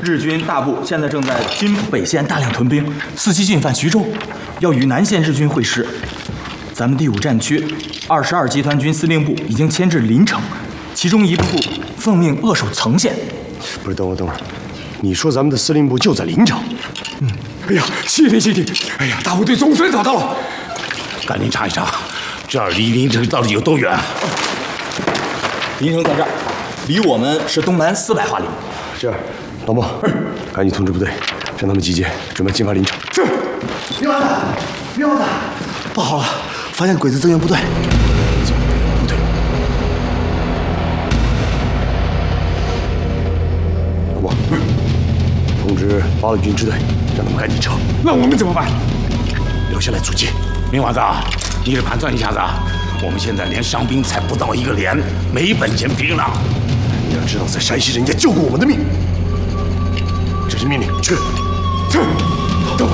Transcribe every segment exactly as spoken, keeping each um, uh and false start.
日军大部现在正在津北线大量屯兵，伺机进犯徐州，要与南线日军会师。咱们第五战区二十二集团军司令部已经迁至临城，其中一部奉命扼守曾县。 不是，等会儿，等会儿，你说咱们的司令部就在临城？ 嗯。哎呀，谢天谢地！哎呀，大部队总算找到了。 赶紧查一查，这儿离临城到底有多远？ 临城在这儿，离我们是东南四百华里。 这样，老孟，赶紧通知部队，让他们集结，准备进发临城。 是。 刘王子，刘王子，不好了，发现鬼子增援部队。 部队。老孟，通知八路军支队，让他们赶紧撤。 那我们怎么办？ 留下来阻击。 明丸子，你得盘算一下子，我们现在连伤兵才不到一个连，没本钱拼了。 你要知道，在山西人家救过我们的命。这是命令，去。 去。走。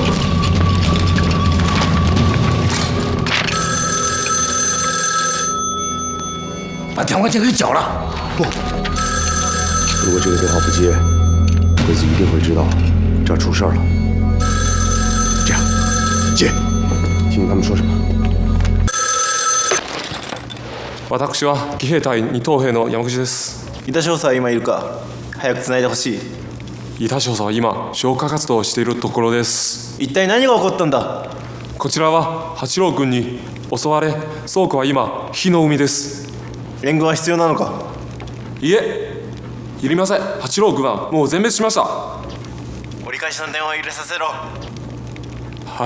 把电话线给缴了。 不，如果这个电话不接，鬼子一定会知道这儿出事儿了。这样，接，听听他们说什么。 私は義兵隊二等兵の山口です。 板少佐は今いるか？早く繋いでほしい。 板少佐は今消火活動をしているところです。 一体何が起こったんだ？ こちらは八郎君に襲われ、倉庫は今火の海です。 援軍は必要なのか？ いえ、いりません。八郎君はもう全滅しました。 折り返しの電話を入れさせろ。 はい。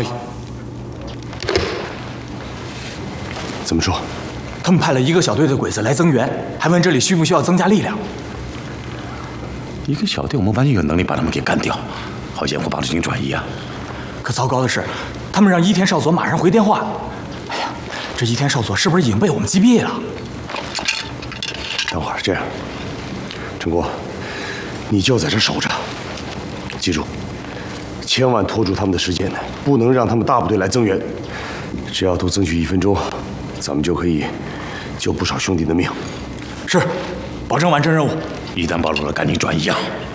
怎么说？ 他们派了一个小队的鬼子来增援，还问这里需不需要增加力量。 一个小队，我们完全有能力把他们给干掉，好掩护八路军转移啊！ 可糟糕的是，他们让伊田少佐马上回电话。哎呀，这伊田少佐是不是已经被我们击毙了？ 等会儿这样，陈国，你就在这守着，记住，千万拖住他们的时间，不能让他们大部队来增援。只要多争取一分钟，咱们就可以救不少兄弟的命。 是，保证完成任务。 一旦暴露了，赶紧转移啊！